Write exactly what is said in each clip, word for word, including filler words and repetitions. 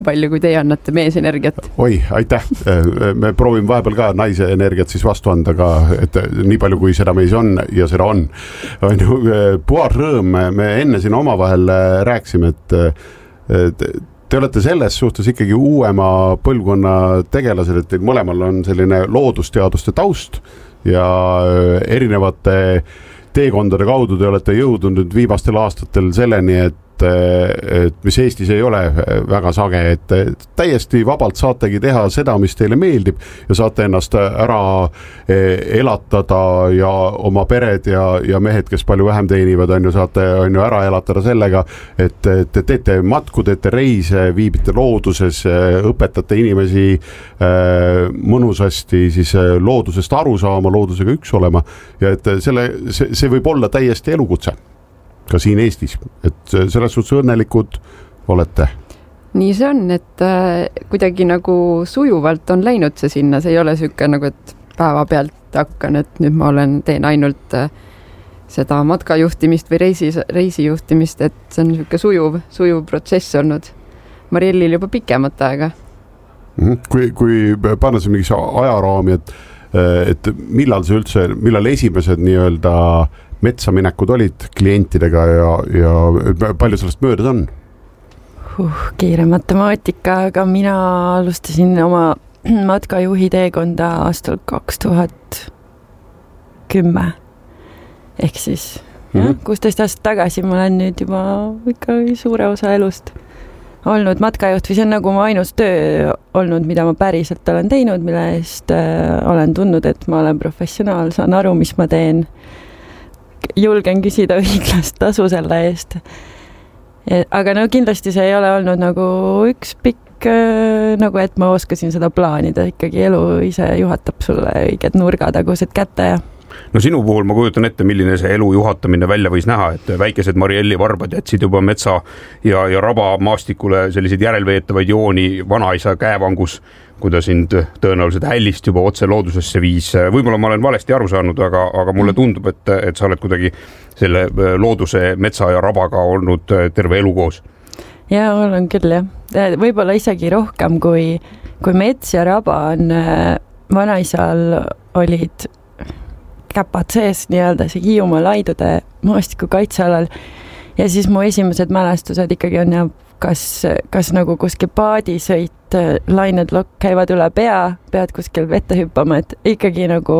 palju, kui teie annate meesenergiat? Oi, aitäh. Me proovime vahepeal ka naise energiat siis vastu anda ka, et nii palju, kui seda meis on ja seda on. Puhas rõõm, me enne siin omavahel rääksime, et te olete selles suhtes ikkagi uuema põlvkonna tegelased, et teil mõlemal on selline loodusteaduste taust ja erinevate teekondade kaudu te olete jõudnud viimastel aastatel selleni, et et mis Eestis ei ole väga sage, et täiesti vabalt saategi teha seda, mis teile meeldib ja saate ennast ära elatada ja oma pered ja, ja mehed, kes palju vähem teenivad, on ju, saate on ju ära elatada sellega, et te teete matku, teete reise, viibite looduses, õpetate inimesi mõnusasti siis loodusest aru saama, loodusega üks olema ja et selle, see, see võib olla täiesti elukutse ka siin Eestis, et selles suhtes õnnelikud olete. Nii see on, et äh, kuidagi nagu sujuvalt on läinud see sinna, see ei ole sükke nagu, et päeva pealt hakkan, et nüüd ma olen, teen ainult äh, seda matkajuhtimist või reisi, reisijuhtimist, et see on sükke sujuv, sujuv protsess olnud. Mariellil juba pikemat aega. Kui, kui panna see mingis ajaraami, et, et millal see üldse, millal esimesed nii-öelda metsaminekud olid klientidega ja, ja palju sellest möödas on? Uh, kiire matemaatika, aga mina alustasin oma matkajuhi teekonda aastal kaks tuhat kümme. Ehk siis mm-hmm. jah, kuusteist aastat tagasi ma olen nüüd juba ikka suure osa elust olnud matkajuht või see on nagu mu ainus töö olnud, mida ma päriselt olen teinud, mille eest äh, olen tundnud, et ma olen professionaal, saan aru, mis ma teen. Julgen küsida õiglast tasu selle eest. Aga no kindlasti see ei ole olnud nagu üks pikk, nagu et ma oskasin seda plaanida. Ikkagi elu ise juhatab sulle õiged nurgatagused kätte ja no sinu puhul ma kujutan ette, milline see elu juhatamine välja võis näha, et väikesed Marielli varbad jätsid juba metsa ja, ja raba maastikule selliseid järelveetavaid jooni vanaisa käevangus, kui ta sind tõenäoliselt hällist juba otse loodusesse viis. Võib-olla ma olen valesti aru saanud, aga, aga mulle tundub, et, et sa oled kuidagi selle looduse metsa ja rabaga olnud terve elu koos. Ja, olen küll, jah. Võib-olla isegi rohkem, kui, kui mets ja raba on vanaisal olid käpad sees nii-öelda see Hiiumaa laidude maastiku kaitsealal ja siis mu esimesed mälestused ikkagi on ja kas, kas nagu kuskil paadisõit, lained lokk käivad üle pea, pead kuskil vette hüppama, et ikkagi nagu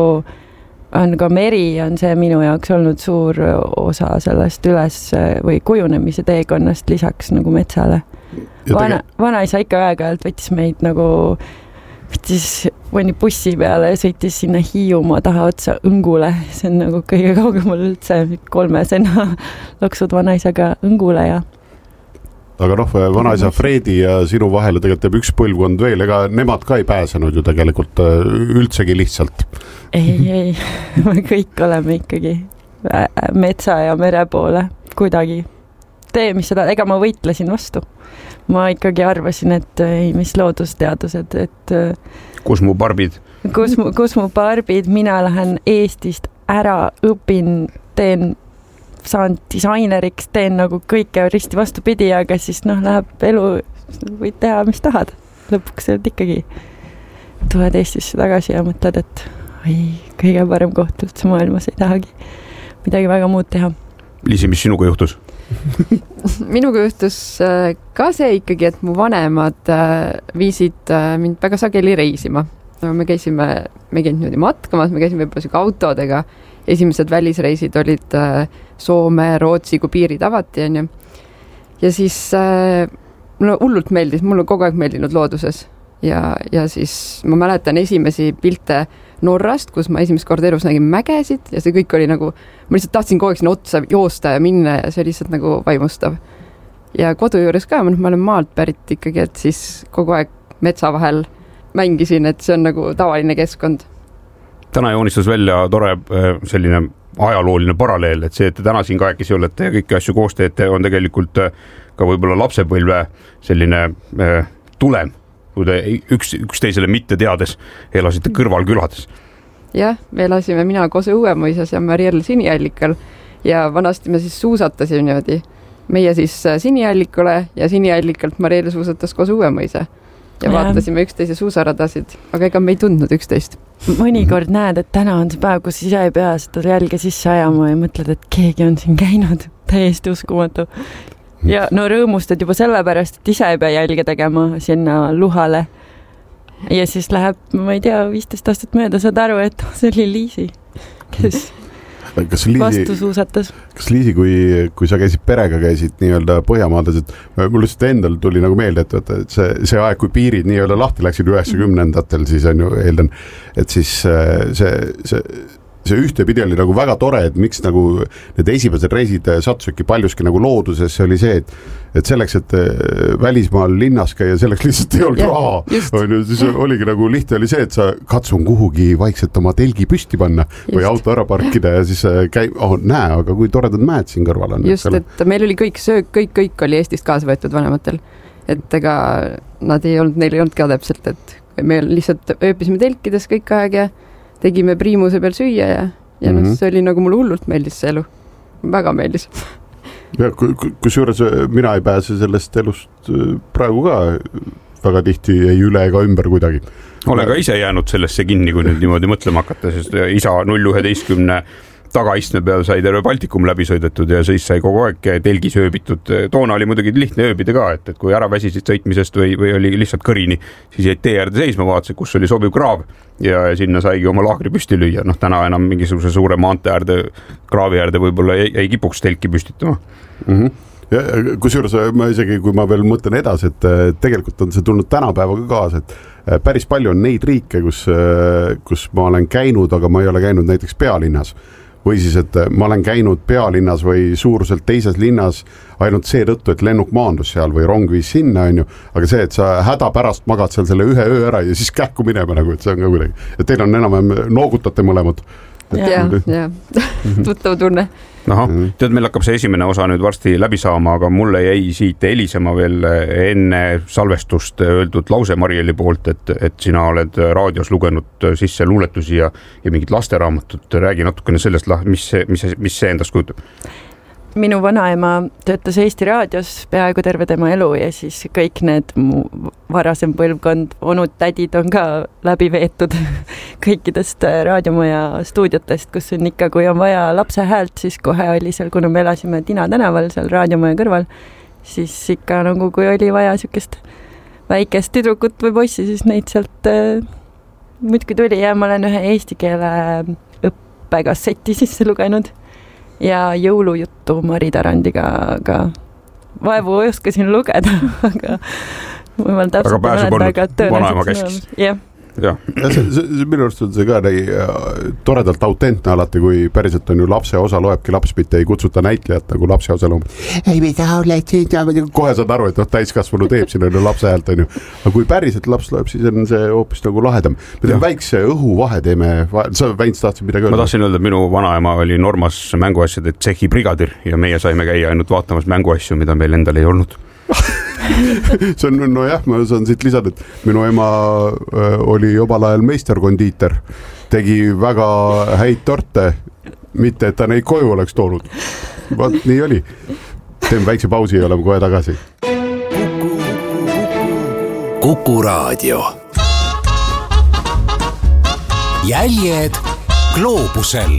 on ka meri, on see minu jaoks olnud suur osa sellest üles või kujunemise teekonnast lisaks nagu metsale. Vana, vanaisa ikka aeg-ajalt võttis meid nagu võttis mõni bussi peale ja sõitis sinna Hiiumaa taha otsa Õngule. See on nagu kõige kaugemal üldse kolme sena loksud vanaisaga Õngule ja aga noh, vanaisa Fredi ja sinu vahele tegelikult teeb üks põlvkond veel, ega nemad ka ei pääsenud ju tegelikult üldsegi lihtsalt. Ei, ei, me kõik oleme ikkagi metsa ja mere poole kuidagi. Tee, mis seda, ega ma võitlesin vastu. Ma ikkagi arvasin, et ei, mis loodusteadused, et kus mu barbid? Kus mu, kus mu barbid, mina lähen Eestist ära, õpin, teen, saan disaineriks, teen nagu kõike risti vastupidi, aga siis noh, läheb elu, võid teha, mis tahad. Lõpuks oled ikkagi tuled Eestisse tagasi ja mõtled, et oi, kõige parem koht üldse maailmas ei tahagi midagi väga muud teha. Liisi, mis sinuga juhtus? Minuga juhtus ka see ikkagi, et mu vanemad viisid mind väga sageli reisima. Me käisime, me käisime niimoodi matkamas, me käisime võib-olla autodega. Esimesed välisreisid olid Soome, Rootsi, kui piirid avati. On ju. Ja siis mulle hullult meeldis, mulle kogu aeg meeldinud looduses. Ja, ja siis ma mäletan esimesi pilte Norrast, kus ma esimest korda elus nägin mägesid ja see kõik oli nagu, ma lihtsalt tahtsin kogu aeg sinna otsa joosta ja minna ja see oli lihtsalt nagu vaimustav. Ja kodu juures ka, ma olen maalt pärit ikkagi, et siis kogu aeg metsa vahel mängisin, et see on nagu tavaline keskkond. Täna joonistas välja tore selline ajalooline paralleel, et see, et te täna siin kahekesi olete ja kõiki asju koos teete, on tegelikult ka võib-olla lapsepõlve selline tulem, kui te üks, üks teisele mitte teades elasite kõrvalkülades. Jah, me elasime mina koos Õuemõisas ja Mariell Siniallikal ja vanasti me siis suusatasime niimoodi meie siis Siniallikule ja Siniallikalt Marielle suusatas koos Uuemõisa. Ja vaatasime üksteise suusaradasid, aga ega me ei tundnud üksteist. Mõnikord näed, et täna on see päev, kus ise ei pea seda jälge sisse ajama ja mõtled, et keegi on siin käinud. Täiesti uskumatu. Ja no rõõmustad juba sellepärast, et ise ei pea jälge tegema sinna luhale. Ja siis läheb, ma ei tea, viisteist aastat mööda, saad aru, et see oli Liisi, kes kas Liisi, vastu suusatas. Kas Liisi, kui, kui sa käisid perega, käisid nii-öelda Põhjamaades, et mul lihtsalt endal tuli nagu meelde, et, et see, see aeg, kui piirid nii-öelda lahti läksid üheksakümnendatel, siis on ju eeldan, et siis see, see see ühtepidi oli nagu väga tore, et miks nagu need esimesed reisid satsuski paljuski nagu looduses, see oli see, et, et selleks, et välismaal linnas käia, selleks lihtsalt ei olnud raha, on ju, siis oligi nagu lihtne oli see, et sa katsun kuhugi vaikselt oma telgi püsti panna just. Või auto ära parkida ja siis käi, oh, näe, aga kui toredad mäed siin kõrval on. Just, et meil oli kõik söök, kõik, kõik oli Eestist kaasa võetud vanematel, et ega nad ei olnud, neil ei olnud ka täpselt, et me lihtsalt ööpisime telkides kõik aeg ja tegime priimuse peal süüa ja, ja mm -hmm. no, see oli nagu mulle hullult meeldis see elu. Väga meeldis. Ja kus juures mina ei pääse sellest elust praegu ka väga tihti ei üle ega ümber kuidagi. Olen ka ise jäänud sellesse kinni, kui nüüd niimoodi mõtlema hakata, sest isa null üheteistkümne tagaistme peal sai terve Baltikum läbi sõidetud ja siis sai kogu aeg telgis ööbitud. Toona oli muidugi lihtne ööbida ka, et, et kui ära väsisid sõitmisest või, või oli lihtsalt kõrini, siis jäid tee äärde seisma, vaatasid, kus oli sobiv kraav ja sinna saigi oma laagri püsti lüüa. Noh, täna enam mingisuguse suure maantee äärde, kraavi äärde võib-olla ei, ei kipuks telki püstitama. Mm -hmm. Ja kusjuures ma isegi, kui ma veel mõtlen edasi, et tegelikult on see tulnud tänapäevaga kaasa, et päris palju on neid riike, kus, kus ma olen käinud, aga ma ei ole käinud näiteks pealinnas. Või siis, et ma olen käinud pealinnas või suuruselt teises linnas ainult seetõttu, et lennuk maandus seal või rong viis sinna, on ju. Aga see, et sa häda pärast magad seal selle ühe öö ära ja siis kähku minema nagu, et see on ka kuidagi. Et teil on enam noogutate mõlemad. Ja, ja. Tuttav tunne. Aha, tead, meil hakkab see esimene osa nüüd varsti läbi saama, aga mulle jäi siit helisema veel enne salvestust öeldud lause Marielli poolt, et, et sina oled raadios lugenud sisse luuletusi ja, ja mingid lasteraamatut. Räägi natukene sellest, mis see, mis see, mis see endast kujutab. Minu vanaema töötas Eesti raadios peaaegu terve tema elu ja siis kõik need mu varasem põlvkond, onud, tädid on ka läbi veetud kõikidest raadiomaja stuudiotest, kus on ikka, kui on vaja lapse häält, siis kohe oli seal, kuna me elasime Tina tänaval seal raadiomaja kõrval, siis ikka nagu kui oli vaja sükest väikest tüdrukut või poissi, siis neid sealt äh, muidugi tuli ja ma olen ühe eesti keele õppekasseti sisse lugenud. Ja jõulujuttu Mari Tarandiga, aga vaevu oskasin lugeda, aga ma täpselt aga pääseb olnud vanaema käskis. Jah. Ja. Ja see, see, minu arust on see ka nii toredalt autentne alati, kui päriselt on ju lapse osa loebki laps, mitte ei kutsuta näitlejat nagu lapse osa loom. Ei, mida oled siin? Kohe saad aru, et noh, täiskasvanu teeb siin on ju lapse häält, on ju. Aga kui päriselt laps loeb, siis on see hoopis nagu lahedam. Me teeme väikse õhuvahe teeme. Sa Väints tahtsid midagi öelda? Ma tahtsin öelda, et minu vanaema oli Normas mänguasjade tsehhi brigadir ja meie saime käia ainult vaatamas mänguasju, mida meil endal ei olnud. see on, no jah, ma saan siit lisada, et minu ema oli omal ajal meisterkondiiter, tegi väga häid torte, mitte et ta neid koju oleks toonud. Vaat nii oli. Teeme väikse pausi ja oleme kohe tagasi. Kuku Raadio. Jäljed gloobusel.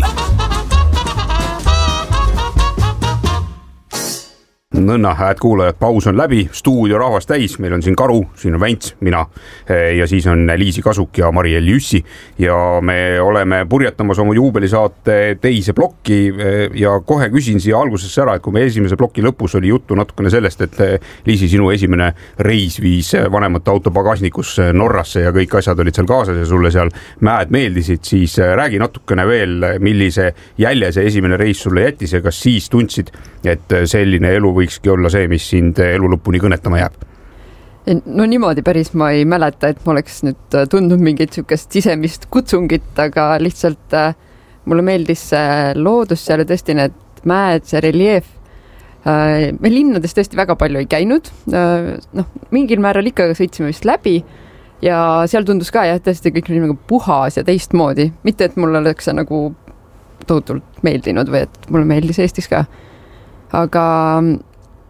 Nõnna, hääd kuulajad, paus on läbi, stuudio rahvas täis, meil on siin Karu, siin on Väints, mina ja siis on Liisi Kasuk ja Marielle Jüssi ja me oleme purjetamas oma juubelisaate teise plokki ja kohe küsin siia algusesse ära, et kui me esimese ploki lõpus oli juttu natukene sellest, et Liisi, sinu esimene reis viis vanemate auto pagasnikus Norrasse ja kõik asjad olid seal kaasas ja sulle seal mäed meeldisid, siis räägi natukene veel, millise jälje see esimene reis sulle jättis ja kas siis tundsid, et selline elu võikski olla see, mis sind elu lõpuni kõnetama jääb? No niimoodi päris ma ei mäleta, et ma oleks nüüd tundnud mingit sükest sisemist kutsungit, aga lihtsalt äh, mulle meeldis see loodus seal ja tõesti need mäed, see reljeef. Äh, me linnades tõesti väga palju ei käinud. Äh, noh, mingil määral ikka sõitsime vist läbi ja seal tundus ka jah, tõesti kõik oli nagu puhas ja teistmoodi. Mitte, et mulle oleks see nagu tohutult meeldinud või et mulle meeldis Eestis ka. Aga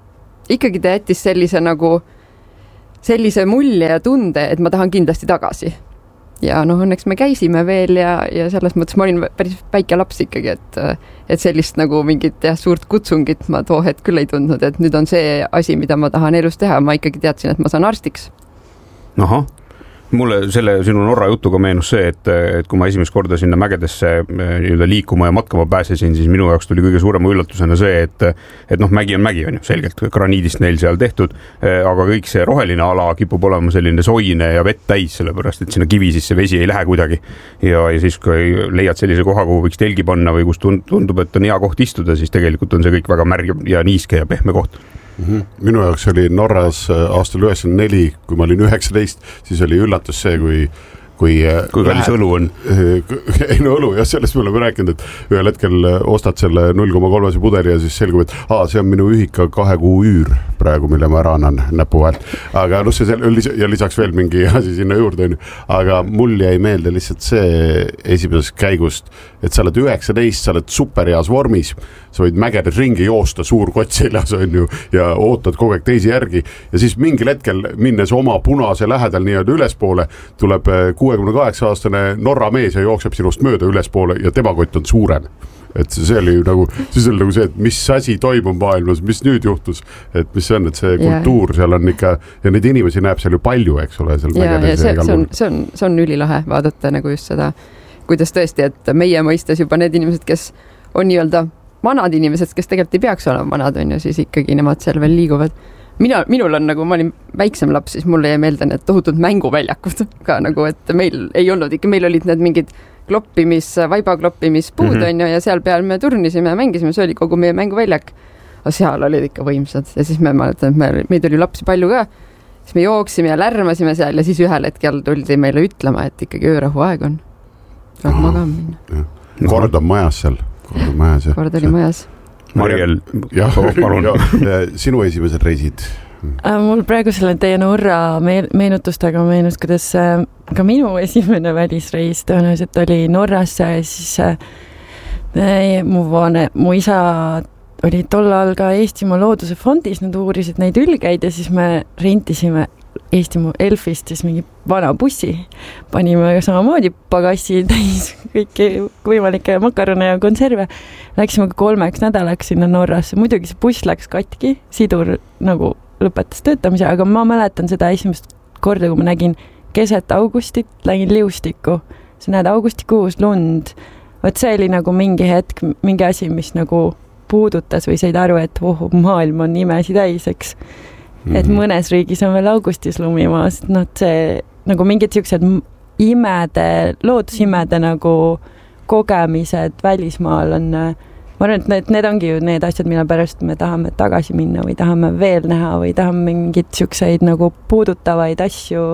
ikkagi ta jättis sellise nagu, sellise mulje ja tunde, et ma tahan kindlasti tagasi. Ja noh, õnneks me käisime veel ja, ja selles mõttes ma olin päris väike laps ikkagi, et, et sellist nagu mingit jah, suurt kutsungit ma too hetk küll ei tundnud, et nüüd on see asi, mida ma tahan elus teha, ma ikkagi teadsin, et ma saan arstiks. Ahah. Mulle selle sinu Norra jutuga meenus see, et, et kui ma esimest korda sinna mägedesse nii-öelda liikuma ja matkama pääsesin, siis minu jaoks tuli kõige suurema üllatusena see, et, et noh, mägi on mägi, on ju, selgelt graniidist neil seal tehtud, aga kõik see roheline ala kipub olema selline soine ja vett täis, sellepärast, et sinna kivi sisse vesi ei lähe kuidagi. Ja, ja siis, kui leiad sellise koha, kuhu võiks telgi panna või kus tundub, et on hea koht istuda, siis tegelikult on see kõik väga märg ja niiske ja pehme koht. Mm-hmm. Minu jaoks oli Norras aastal üheksakümmend neli, kui ma olin üheksateist, siis oli üllatus see, kui kui, kui kallis õlu on. Ei no õlu, jah, sellest me oleme rääkinud, et ühel hetkel ostad selle null koma kolm pudeli ja siis selgub, et aa, see on minu ühika kahe kuu üür praegu, mille ma ära annan näpu vahelt. Aga noh, see ja lisaks veel mingi asi sinna juurde on ju. Aga mul jäi meelde lihtsalt see esimesest käigust, et sa oled üheksateist, sa oled superheas vormis, sa võid mägedes ringi joosta suur kott seljas on ju ja ootad kogu aeg teisi järgi ja siis mingil hetkel minnes oma punase lähedal nii-öelda ülespoole tuleb kuuekümne kaheksa aastane Norra mees ja jookseb sinust mööda ülespoole ja tema kott on suurem. Et see oli nagu, siis oli nagu see, et mis asi toimub maailmas, mis nüüd juhtus, et mis see on, et see kultuur yeah. seal on ikka ja neid inimesi näeb seal ju palju, eks ole. Seal ja, ja see, see, on, see, on, see on ülilahe vaadata nagu just seda, kuidas tõesti, et meie mõistes juba need inimesed, kes on nii-öelda vanad inimesed, kes tegelikult ei peaks olema vanad, on ju, siis ikkagi nemad seal veel liiguvad. Mina, minul on nagu, ma olin väiksem laps, siis mulle jäi meelde need tohutud mänguväljakud ka nagu, et meil ei olnud ikka, meil olid need mingid kloppimis, vaibakloppimispuud mm-hmm. on ju, ja seal peal me turnisime ja mängisime, see oli kogu meie mänguväljak. Aga seal olid ikka võimsad ja siis me mäletan, et me, meid oli lapsi palju ka, siis me jooksime ja lärmasime seal ja siis ühel hetkel tuldi meile ütlema, et ikkagi öörahu aeg on. Saab magama minna. Kord on majas seal. Kord on majas. Kord oli majas. Mariel, jah, palun. Sinu esimesed reisid? Mul praegu selle teie Norra meenutustega meenus, kuidas ka minu esimene välisreis tõenäoliselt oli Norrasse, siis mu, vaane, mu isa oli tollal ka Eestimaa Looduse fondis, nad uurisid neid ülgeid ja siis me rentisime Eestimaa Elfist siis mingi vana bussi. Panime samamoodi pagassi täis kõiki võimalikke makarone ja konserve. Läksime kolmeks nädalaks sinna Norrasse. Muidugi see buss läks katki, sidur nagu lõpetas töötamise, aga ma mäletan seda esimest korda, kui ma nägin keset augustit, lägin liustikku. Sa näed augustikuus lund. Võt see oli nagu mingi hetk, mingi asi, mis nagu puudutas või said aru, et oh, maailm on imesi täis, eks. Et mõnes riigis on veel augustis lumimaas, noh, see nagu mingid siuksed imede, loodusimede nagu kogemised välismaal on, ma arvan, et need, need ongi ju need asjad, mille pärast me tahame tagasi minna või tahame veel näha või tahame mingid siukseid nagu puudutavaid asju,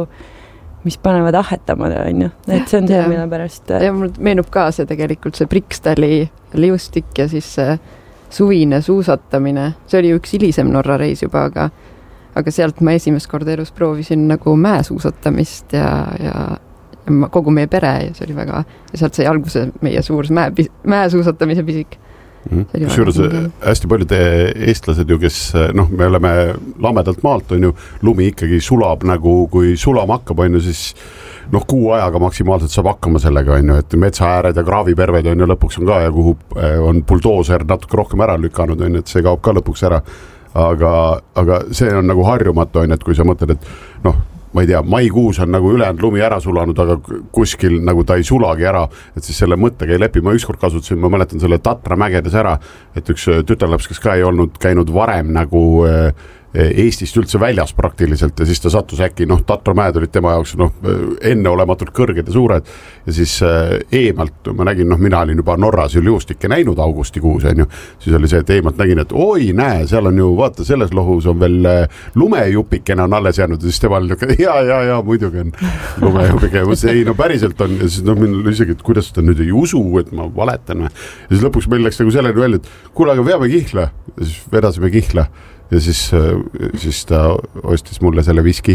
mis panevad ahetama, on ju. Et see on see, mille pärast. Ja mul meenub ka see tegelikult see Brikstali liustik ja siis see suvine suusatamine. See oli üks hilisem Norra reis juba, aga aga sealt ma esimest korda elus proovisin nagu mäesuusatamist ja, ja, ja kogu meie pere ja see oli väga, ja sealt sai alguse meie suur mäe, mäesuusatamise pisik. Mm-hmm. Kusjuures hästi paljud eestlased ju, kes noh, me oleme lamedalt maalt, on ju, lumi ikkagi sulab nagu, kui sulama hakkab, on ju, siis noh, kuu ajaga maksimaalselt saab hakkama sellega, on ju, et metsaääred ja kraaviperved on ju lõpuks on ka ja kuhu on buldooser natuke rohkem ära lükanud, on ju, et see kaob ka lõpuks ära. Aga, aga see on nagu harjumatu, on, et kui sa mõtled, et noh, ma ei tea, maikuus on nagu ülejäänud lumi ära sulanud, aga kuskil nagu ta ei sulagi ära, et siis selle mõttega ei lepi. Ma ükskord kasutasin, ma mäletan selle Tatra mägedes ära, et üks tütarlaps, kes ka ei olnud käinud varem nagu Eestist üldse väljas praktiliselt ja siis ta sattus äkki, noh, Tatra mäed olid tema jaoks noh, enneolematult kõrged ja suured ja siis eemalt ma nägin, noh, mina olin juba Norras ju liustikke näinud augustikuus, on ju, siis oli see, et eemalt nägin, et oi, näe, seal on ju, vaata, selles lohus on veel lumejupikene on alles jäänud ja siis tema oli niisugune, ja, ja, ja, muidugi on lumejupike, ei, no päriselt on ja siis noh, minul isegi, et kuidas ta nüüd ei usu, et ma valetan ja siis lõpuks meil läks nagu selleni välja, et kuule, aga veame Kihla ja siis vedasime Kihla ja siis, siis ta ostis mulle selle viski.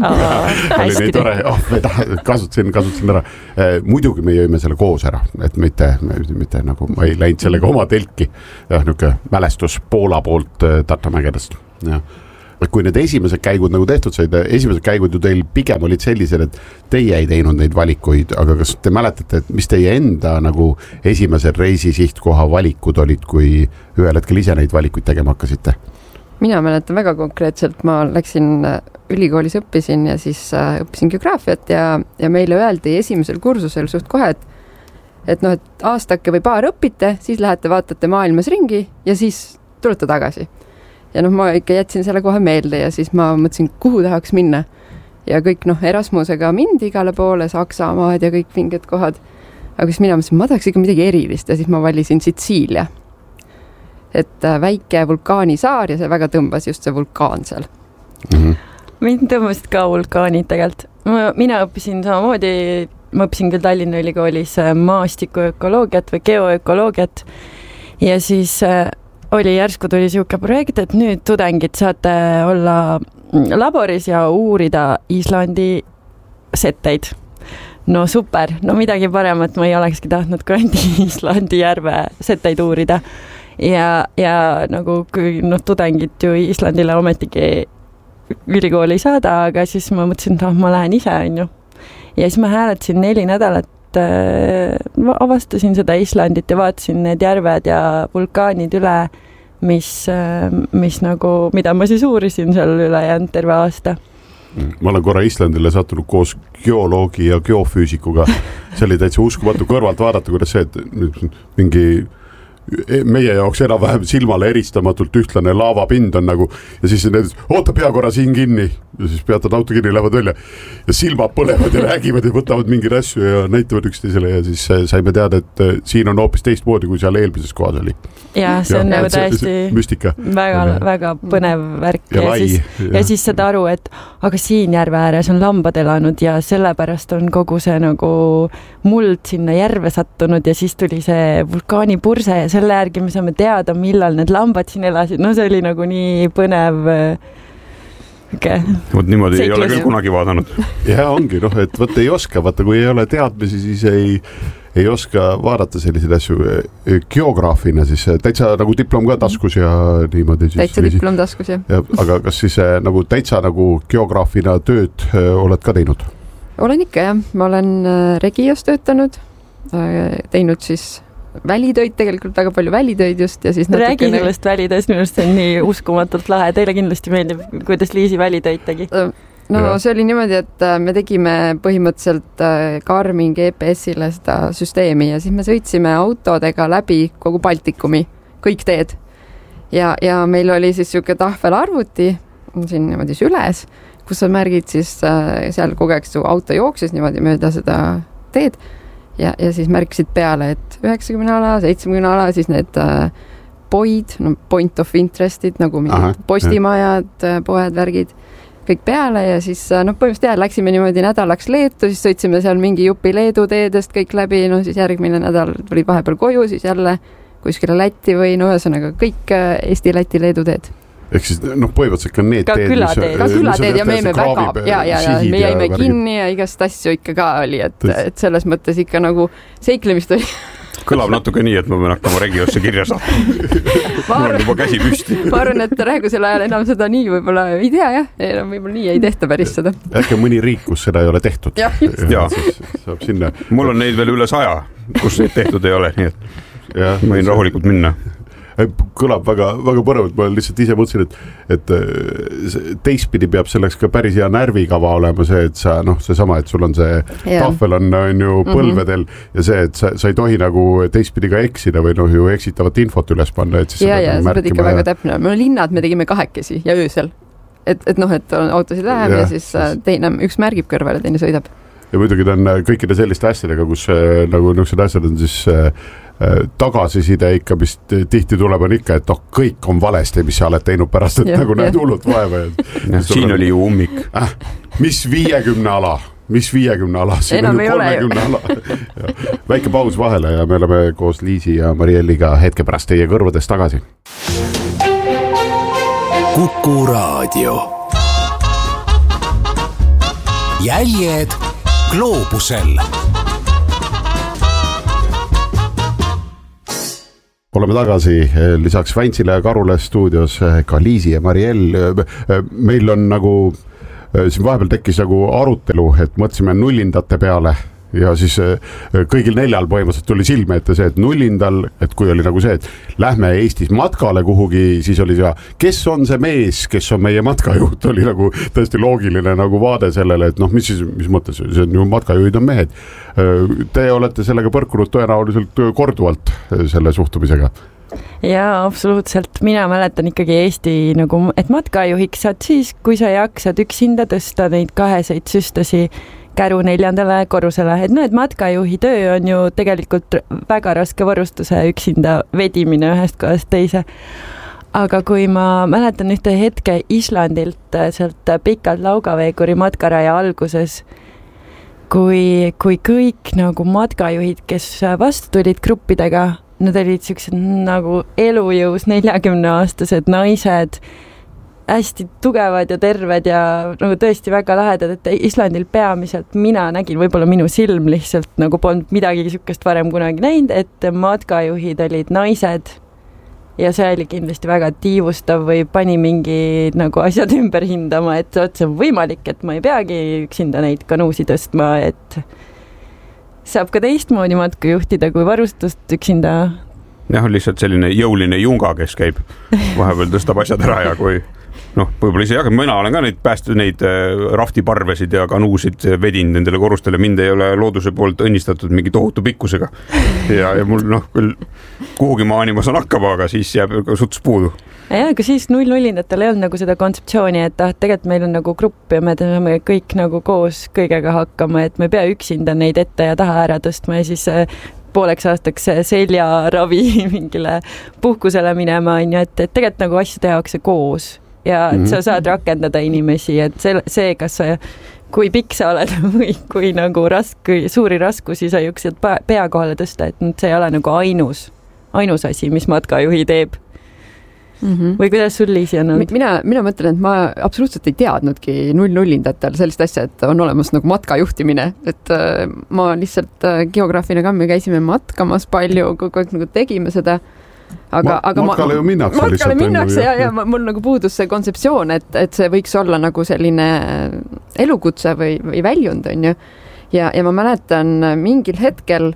Oli nii tore, oh, kasutasin, kasutasin ära. Muidugi me jõime selle koos ära, et mitte, mitte nagu ma ei läinud sellega oma telki. Ja niisugune mälestus Poola poolt Tartamägedest. jah. Kui need esimesed käigud nagu tehtud said, esimesed käigud ju teil pigem olid sellised, et teie ei teinud neid valikuid, aga kas te mäletate, et mis teie enda nagu esimesed reisi sihtkoha valikud olid, kui ühel hetkel ise neid valikuid tegema hakkasite? Mina mäletan väga konkreetselt, ma läksin ülikoolis õppisin ja siis õppisin geograafiat ja, ja meile öeldi esimesel kursusel suht kohe, et et noh, et aastake või paar õpite, siis lähete vaatate maailmas ringi ja siis tulete tagasi. Ja noh, ma ikka jätsin selle kohe meelde ja siis ma mõtlesin, kuhu tahaks minna. Ja kõik noh, Erasmusega mindi igale poole, Saksamaad ja kõik vinged kohad. Aga siis mina mõtlesin, ma tahaks ikka midagi erilist ja siis ma valisin Sitsiilia. Et väike vulkaanisaar ja see väga tõmbas just see vulkaan seal. Mm-hmm. Mind tõmbasid ka vulkaanid tegelikult. Mina õppisin samamoodi, ma õppisin küll Tallinna ülikoolis maastikuökoloogiat või geoökoloogiat ja siis oli järsku tuli siuke projekt, et nüüd tudengid saate olla laboris ja uurida Islandi setteid. No super, no midagi paremat ma ei olekski tahtnud kui Islandi järve setteid uurida. Ja, ja nagu kui noh, tudengid ju Islandile ometigi ülikooli ei saada, aga siis ma mõtlesin, et ma lähen ise, on ju. Ja siis ma hääletasin neli nädalat, ma avastasin seda Islandit ja vaatasin need järved ja vulkaanid üle, mis, mis nagu, mida ma siis uurisin seal üle jäänud terve aasta. Ma olen korra Islandile sattunud koos geoloogi ja geofüüsikuga. See oli täitsa uskumatu kõrvalt vaadata, kuidas see, et mingi meie jaoks enam-vähem silmale eristamatult ühtlane laavapind on nagu ja siis need, oota pea korra siin kinni ja siis peatad auto kinni, lähevad välja ja silmad põlevad ja räägivad ja võtavad mingeid asju ja näitavad üksteisele ja siis saime teada, et siin on hoopis teistmoodi, kui seal eelmises kohas oli. Ja see on ja, nagu täiesti müstika. Väga, väga põnev värk ja, ja, siis, ja. ja siis saad aru, et aga siin järve ääres on lambad elanud ja sellepärast on kogu see nagu muld sinna järve sattunud ja siis tuli see vulkaanipurse ja selle järgi me saame teada, millal need lambad siin elasid. No see oli nagu nii põnev okay. Vot niimoodi Seiklus. Ei ole küll kunagi vaadanud. Ja ongi, noh, et võtta ei oska, vaata kui ei ole teadmisi, siis ei, ei oska vaadata selliseid asju geograafina, siis täitsa nagu diplom ka taskus ja niimoodi. Siis, täitsa diplom taskus, jah. Ja, aga kas siis nagu täitsa nagu geograafina tööd oled ka teinud? Olen ikka, jah. Ma olen Regios töötanud, teinud siis välitöid, tegelikult väga palju välitöid just ja siis räägi natukene... sellest välitöist, minu arust see on nii uskumatult lahe, teile kindlasti meeldib, kuidas Liisi välitöid tegi? No ja. See oli niimoodi, et me tegime põhimõtteliselt Garmin G P S-ile seda süsteemi ja siis me sõitsime autodega läbi kogu Baltikumi, kõik teed ja, ja meil oli siis siuke tahvelarvuti siin niimoodi süles, kus sa märgid siis seal kogu aeg su auto jooksis niimoodi mööda seda teed Ja, ja siis märkisid peale, et üheksakümne ala, seitsekümne ala, siis need äh, poid, no point of interestid, nagu mingid postimajad, äh, poed, värgid, kõik peale ja siis noh, põhimõtteliselt jah, läksime niimoodi nädalaks Leetu, siis sõitsime seal mingi jupi Leedu teedest kõik läbi, no siis järgmine nädal tuli vahepeal koju, siis jälle kuskile Läti või no ühesõnaga kõik Eesti, Läti, Leedu teed. Ehk siis noh, põhimõtteliselt ka need ka teed, külateed. Ka külateed ja me jäime väga, ja, ja, ja me jäime ja kinni ja igast asju ikka ka oli, et, et selles mõttes ikka nagu seiklemist oli. Kõlab natuke nii, et ma pean hakkama Regiosse kirja saama. Mul on juba käsi püsti. Ma arvan, et praegusel ajal enam seda nii võib-olla ei tea, jah. Enam võib-olla nii ei tehta päris seda. Äkki mõni riik, kus seda ei ole tehtud. Ja, ja. Saab sinna. Mul on neid veel üle saja, kus neid tehtud ei ole, nii et ja, ma võin rahulikult minna. Kõlab väga, väga põrevalt, ma lihtsalt ise mõtlesin, et, et teistpidi peab selleks ka päris hea närvikava olema see, et sa, noh, see sama, et sul on see yeah. tahvel on, on ju põlvedel mm-hmm. ja see, et sa, sa ei tohi nagu teistpidi ka eksida või noh, ju eksitavat infot üles panna. Et siis ja, ja, sa pead ikka väga täpne. Me linnad me tegime kahekesi ja öösel. Et, et noh, et on autosid vähem ja, ja siis teine, üks märgib kõrvale, teine sõidab. Ja muidugi ta on kõikide selliste asjadega, kus nagu niisugused asjad on siis tagasiside ikka, mis tihti tuleb on ikka, et noh, kõik on valesti, mis sa oled teinud pärast, et ja, nagu näed hullult vaeva. Ja, siin oli ju ummik. Äh, mis viiekümne ala? Mis viiekümne ala? Siin enam ei ole ju. Ala. Väike paus vahele ja me oleme koos Liisi ja Marielliga hetke pärast teie kõrvades tagasi. Kuku Raadio. Jäljed gloobusel. oleme tagasi, lisaks Väntsile ja Karule stuudios ka Liisi ja Mariell. Meil on nagu, siin vahepeal tekkis nagu arutelu, et mõtlesime nullindate peale ja siis kõigil neljal põhimõtteliselt tuli silme ette see, et nullindal, et kui oli nagu see, et lähme Eestis matkale kuhugi, siis oli see, kes on see mees, kes on meie matkajuht, oli nagu tõesti loogiline nagu vaade sellele, et noh, mis siis, mis mõttes, see on ju matkajuhid on mehed. Te olete sellega põrkunud tõenäoliselt korduvalt selle suhtumisega. Jaa, absoluutselt. Mina mäletan ikkagi Eesti, nagu, et matkajuhiks saad siis, kui sa jaksad üksinda tõsta neid kaheseid süstasi käru neljandale korrusele, et no, et matkajuhi töö on ju tegelikult väga raske varustuse üksinda vedimine ühest kohast teise. Aga kui ma mäletan ühte hetke Islandilt sealt pikalt Laugaveeguri matkaraja alguses, kui, kui kõik nagu matkajuhid, kes vastu tulid gruppidega, nad olid sellised nagu elujõus neljakümne aastased naised, hästi tugevad ja terved ja nagu tõesti väga lahedad, et Islandil peamiselt mina nägin, võib-olla minu silm lihtsalt nagu polnud midagi sükest varem kunagi näinud, et matkajuhid olid naised ja see oli kindlasti väga tiivustav või pani mingi nagu asjad ümber hindama, et see on võimalik, et ma ei peagi üksinda neid kanuusi tõstma, et saab ka teistmoodi matku juhtida kui varustust üksinda. Jah, on lihtsalt selline jõuline junga, kes käib vahepeal tõstab asjad ära ja kui noh, võib-olla ise jagab, mina olen ka neid päästud, neid raftiparvesid ja kanuusid vedin nendele korrustele, mind ei ole looduse poolt õnnistatud mingi tohutu pikkusega ja, ja mul noh, küll kuhugi maani ma saan hakkama, aga siis jääb ka suts puudu. Ja, aga siis null-nullindatel ei olnud nagu seda kontseptsiooni, et ah, tegelikult meil on nagu grupp ja me teeme kõik nagu koos kõigega hakkama, et me ei pea üksinda neid ette ja taha ära tõstma ja siis pooleks aastaks seljaravi mingile puhkusele minema, et, et tegelikult nagu asju tehakse koos ja et sa saad rakendada inimesi, et see, see kas sa, kui pikk sa oled või kui nagu rask, suuri raskusi sa jõuaksid pea kohale tõsta, et see ei ole nagu ainus, ainus asi, mis matkajuhi teeb. Mm-hmm. Või kuidas sul Liisi on olnud? Mina, mina mõtlen, et ma absoluutselt ei teadnudki null-nullindatel sellist asja, et on olemas nagu matkajuhtimine, et äh, ma lihtsalt äh, geograafina ka me käisime matkamas palju, kogu aeg nagu tegime seda. Aga, ma, aga matkale ju minnakse matkale lihtsalt. Minnakse ja, ja mul nagu puudus see kontseptsioon, et, et see võiks olla nagu selline elukutse või, või väljund, on ju. Ja, ja ma mäletan mingil hetkel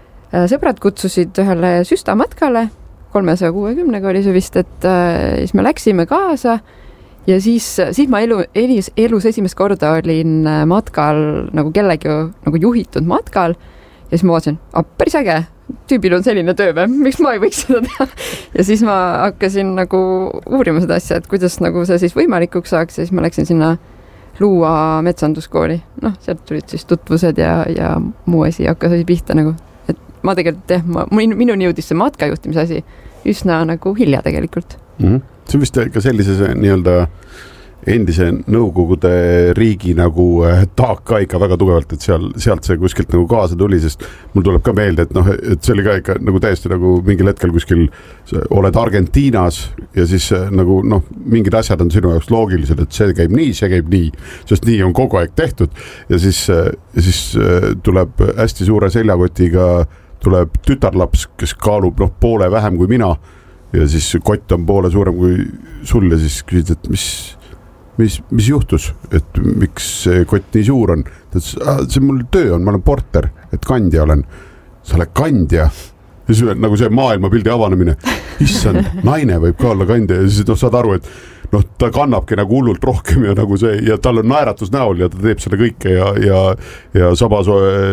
sõbrad kutsusid ühele süstamatkale, kolmesaja kuuekümnega oli see vist, et äh, siis me läksime kaasa ja siis, siis ma elu, elus, elus esimest korda olin matkal nagu kellegi nagu juhitud matkal ja siis ma vaatasin, ah, päris äge, tüübil on selline töö või, miks ma ei võiks seda teha? Ja siis ma hakkasin nagu uurima seda asja, et kuidas nagu see siis võimalikuks saaks ja siis ma läksin sinna Luua metsanduskooli. Noh, sealt tulid siis tutvused ja, ja muu asi hakkas asi pihta nagu. Et ma tegelikult, jah, ma, minuni jõudis see matkajuhtimise asi üsna nagu hilja tegelikult. Mm-hmm. See on vist ka sellise nii-öelda endise Nõukogude riigi nagu taak ka ikka väga tugevalt, et seal, sealt see kuskilt nagu kaasa tuli, sest mul tuleb ka meelde, et noh, et see oli ka ikka nagu täiesti nagu mingil hetkel kuskil oled Argentiinas ja siis nagu noh, mingid asjad on sinu jaoks loogilised, et see käib nii, see käib nii, sest nii on kogu aeg tehtud ja siis, ja siis tuleb hästi suure seljakotiga tuleb tütarlaps, kes kaalub noh, poole vähem kui mina ja siis kott on poole suurem kui sul ja siis küsid, et mis Mis, mis juhtus, et miks see kott nii suur on? See mul töö on, ma olen porter, et kandja olen. Sa oled kandja. Ja siis nagu see maailmapildi avanemine. Issand, naine võib ka olla kandja ja siis no, saad aru, et noh, ta kannabki nagu hullult rohkem ja nagu see ja tal on naeratus näol ja ta teeb selle kõike ja, ja, ja sabas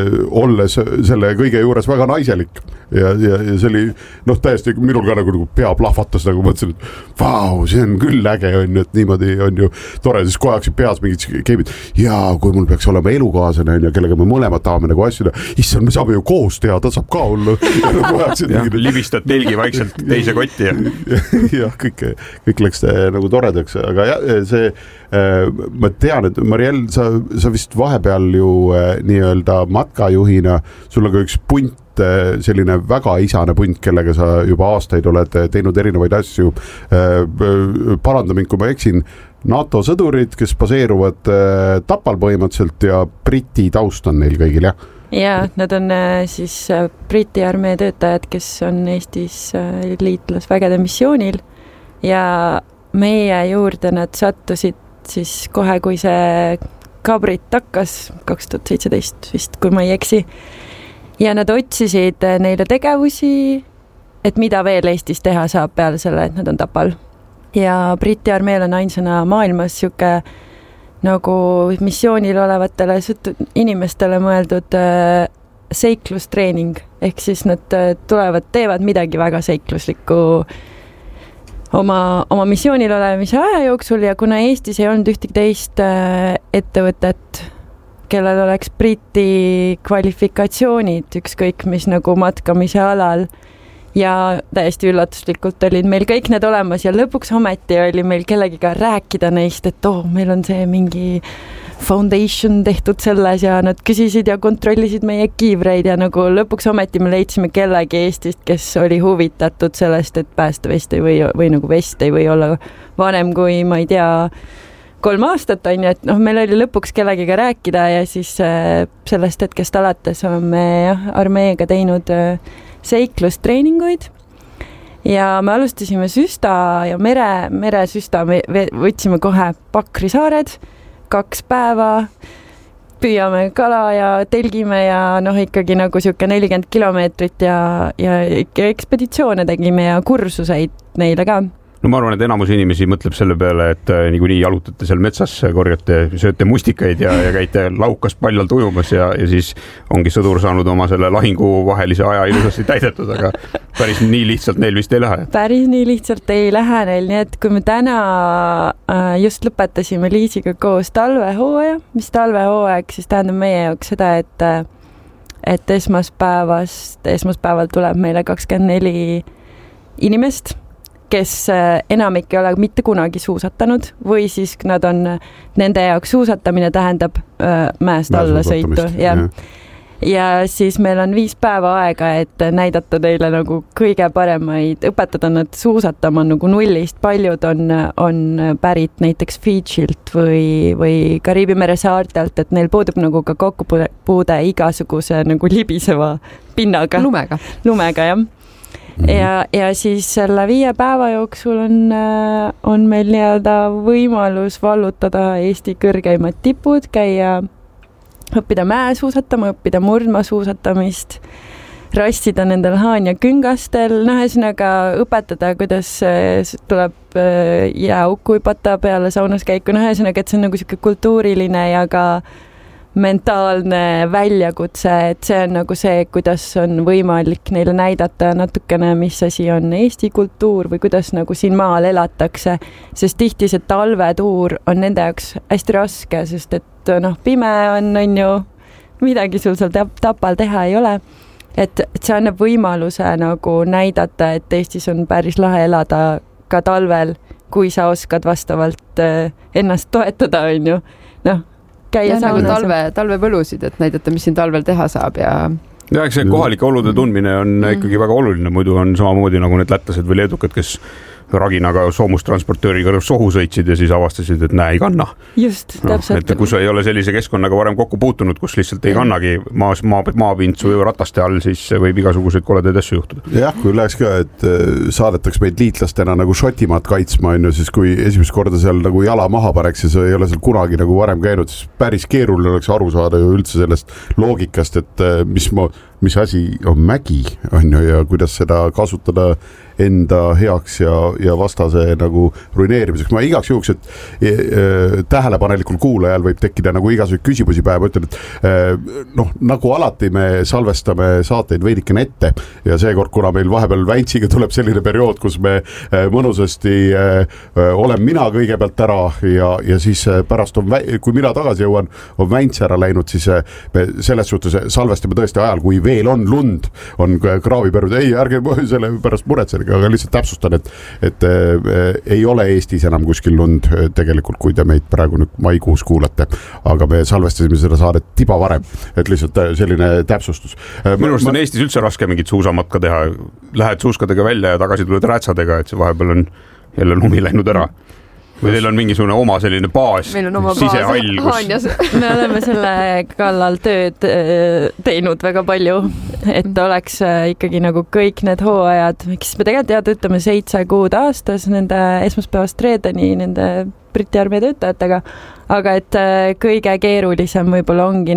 olles selle kõige juures väga naiselik ja, ja, ja see oli noh, täiesti minul ka nagu, nagu pea plahvatas nagu mõtlesin, et vau, see on küll äge on, et niimoodi on ju tore, siis kohe hakkasid peas mingid keemid ja kui mul peaks olema elukaaslane on ja kellega me mõlemad tahame nagu asju, issand, me saame ju koos teha, ta saab ka olla ja, libistad telgi vaikselt teise kotti ja ja kõik, kõik läks nagu tore aga jah, see, ma tean, et Mariell, sa, sa vist vahepeal ju nii-öelda matkajuhina, sul on ka üks punt, selline väga isane punt, kellega sa juba aastaid oled teinud erinevaid asju. Paranda mind, kui ma eksin, NATO sõdurid, kes baseeruvad Tapal põhimõtteliselt ja Briti taust on neil kõigil, jah? ja nad on siis Briti armee töötajad, kes on Eestis liitlasvägede missioonil ja meie juurde nad sattusid siis kohe, kui see kabrit hakkas, kaks tuhat seitseteist vist, kui ma ei eksi. Ja nad otsisid neile tegevusi, et mida veel Eestis teha saab peale selle, et nad on Tapal. Ja Briti armeel on ainsana maailmas siuke nagu missioonil olevatele inimestele mõeldud äh, seiklustreening, ehk siis nad äh, tulevad, teevad midagi väga seikluslikku oma, oma missioonil olemise aja jooksul ja kuna Eestis ei olnud ühtegi teist äh, ettevõtet, kellel oleks Briti kvalifikatsioonid, ükskõik mis nagu matkamise alal, ja täiesti üllatuslikult olid meil kõik need olemas ja lõpuks ometi oli meil kellegiga rääkida neist, et oh, meil on see mingi foundation tehtud selles ja nad küsisid ja kontrollisid meie kiivreid ja nagu lõpuks ometi me leidsime kellegi Eestist, kes oli huvitatud sellest, et päästevest ei või, või nagu vest ei või olla vanem kui, ma ei tea, kolm aastat on ju, et noh, meil oli lõpuks kellegiga rääkida ja siis sellest hetkest alates oleme jah, armeega teinud seiklustreeninguid ja me alustasime süsta ja mere, meresüsta, me võtsime kohe Pakri saared, kaks päeva, püüame kala ja telgime ja noh, ikkagi nagu siuke nelikümmend kilomeetrit ja, ja ekspeditsioone tegime ja kursuseid neile ka. No ma arvan, et enamus inimesi mõtleb selle peale, et niikuinii jalutate seal metsas, korjate, sööte mustikaid ja, ja käite laukas paljalt ujumas ja, ja siis ongi sõdur saanud oma selle lahingu vahelise aja ilusasti täidetud, aga päris nii lihtsalt neil vist ei lähe. Päris nii lihtsalt ei lähe neil, nii et kui me täna just lõpetasime Liisiga koos talvehooaja, mis talvehooaeg siis tähendab meie jaoks seda, et, et esmaspäevast, esmaspäeval tuleb meile kakskümmend neli inimest, kes enamik ei ole mitte kunagi suusatanud või siis nad on, nende jaoks suusatamine tähendab äh, mäest alla sõitu. Ja, ja siis meil on viis päeva aega, et näidata teile nagu kõige paremaid, õpetada nad suusatama nagu nullist. Paljud on, on pärit näiteks Fidžilt või, või Kariibi mere saartelt, et neil puudub nagu ka kokkupuude igasuguse nagu libiseva pinnaga. Lumega. Lumega, jah. Ja, ja siis selle viie päeva jooksul on, on meil nii-öelda võimalus vallutada Eesti kõrgeimad tipud, käia, õppida mäesuusatama, õppida murdmaasuusatamist, rassida nendel haan- ja küngastel, noh, ühesõnaga õpetada, kuidas tuleb jääauku hüpata peale saunas käiku, noh, ühesõnaga, et see on nagu siuke kultuuriline ja ka mentaalne väljakutse, et see on nagu see, kuidas on võimalik neile näidata natukene, mis asi on Eesti kultuur või kuidas nagu siin maal elatakse, sest tihti see talvetuur on nende jaoks hästi raske, sest et noh, pime on, on ju, midagi sul seal Tapal teha ei ole, et, et see annab võimaluse nagu näidata, et Eestis on päris lahe elada ka talvel, kui sa oskad vastavalt ennast toetada, on ju, noh, ja nagu talve, talvepõlusid, et näidata, mis siin talvel teha saab ja ja eks see kohalike olude tundmine on mm. ikkagi väga oluline, muidu on samamoodi nagu need lätlased või leedukad, kes raginaga soomustransportööriga sohu sõitsid ja siis avastasid, et näe, ei kanna. Just, täpselt. No, et kui sa ei ole sellise keskkonnaga varem kokku puutunud, kus lihtsalt ei kannagi maas, maa, maapintsu või rataste all, siis võib igasuguseid koledaid asju juhtuda. Jah, kui läheks ka, et saadetaks meid liitlastena nagu Šotimaad kaitsma, on ju, siis kui esimest korda seal nagu jala maha paneks ja sa ei ole seal kunagi nagu varem käinud, siis päris keeruline oleks aru saada ju üldse sellest loogikast, et mis, ma, mis asi on mägi, on ju, ja kuidas seda kasutada enda heaks ja, ja vastase nagu ruineerimiseks. Ma igaks juhuks, et e, e, tähelepanelikul kuulajal võib tekkida nagu igasugu küsimusi päeva. Ma ütlen, et e, noh, nagu alati me salvestame saateid veidikene ette ja seekord, kuna meil vahepeal Väintsiga tuleb selline periood, kus me e, mõnusasti e, olen mina kõigepealt ära ja, ja siis pärast on, kui mina tagasi jõuan, on Väints ära läinud, siis me selles suhtes salvestame tõesti ajal, kui veel on lund, on kraavipärud. Ei, ärge selle pärast muretsege, aga lihtsalt täpsustan, et, et äh, ei ole Eestis enam kuskil lund tegelikult, kui te meid praegu nüüd maikuus kuulate, aga me salvestasime seda saadet tiba varem, et lihtsalt selline täpsustus. Minu arust on ma... Eestis üldse raske mingit suusamatka teha, lähed suuskadega välja ja tagasi tuled räätsadega, et see vahepeal on jälle lumi läinud ära. või teil on mingisugune oma selline baas, sisehall, kus me oleme selle kallal tööd teinud väga palju, et oleks ikkagi nagu kõik need hooajad, miks me tegelikult jah, töötame seitse kuud aastas nende esmaspäevast reedeni nende Briti armee töötajatega, aga et kõige keerulisem võib-olla ongi